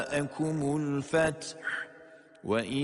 جاءكم الفتح وإن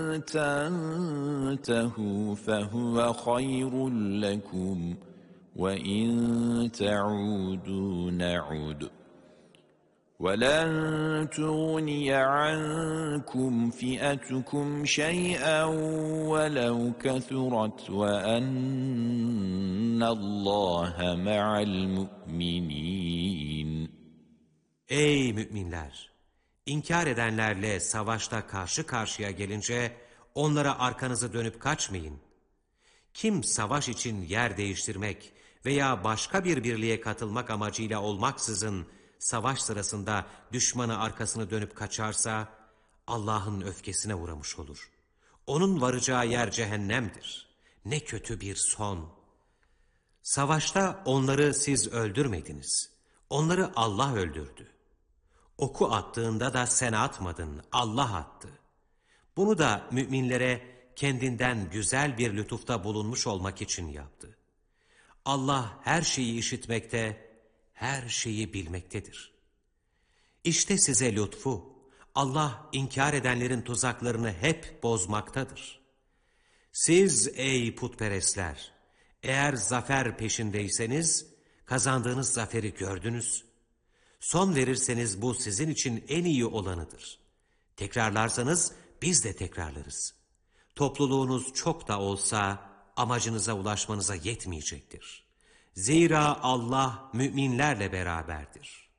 تنتهوا فهو خير لكم وإن تعودوا نعد وَلَنْ تُغْنِيَ عَنْكُمْ فِئَتُكُمْ شَيْئًا وَلَوْ كَثُرَتْ وَأَنَّ اللّٰهَ مَعَ الْمُؤْمِنِينَ. Ey müminler! İnkar edenlerle savaşta karşı karşıya gelince onlara arkanızı dönüp kaçmayın. Kim savaş için yer değiştirmek veya başka bir birliğe katılmak amacıyla olmaksızın savaş sırasında düşmanı arkasını dönüp kaçarsa Allah'ın öfkesine uğramış olur. Onun varacağı yer cehennemdir. Ne kötü bir son. Savaşta onları siz öldürmediniz. Onları Allah öldürdü. Oku attığında da sen atmadın, Allah attı. Bunu da müminlere kendinden güzel bir lütufta bulunmuş olmak için yaptı. Allah her şeyi işitmekte, her şeyi bilmektedir. İşte size lütfu, Allah inkar edenlerin tuzaklarını hep bozmaktadır. Siz ey putperestler, eğer zafer peşindeyseniz, kazandığınız zaferi gördünüz. Son verirseniz bu sizin için en iyi olanıdır. Tekrarlarsanız biz de tekrarlarız. Topluluğunuz çok da olsa amacınıza ulaşmanıza yetmeyecektir. Zira Allah müminlerle beraberdir.